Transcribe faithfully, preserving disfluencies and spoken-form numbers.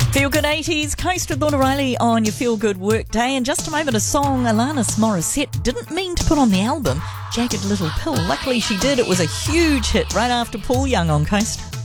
Feel Good eighties, Coast with Lorna Riley on your Feel Good work day. In just a moment, a song Alanis Morissette didn't mean to put on the album, Jagged Little Pill. Luckily she did. It was a huge hit right after Paul Young on Coast.